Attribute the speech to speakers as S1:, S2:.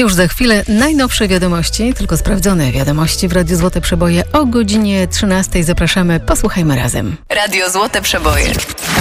S1: Już za chwilę najnowsze wiadomości, tylko sprawdzone wiadomości w Radiu Złote Przeboje o godzinie 13. Zapraszamy, posłuchajmy razem.
S2: Radio Złote Przeboje.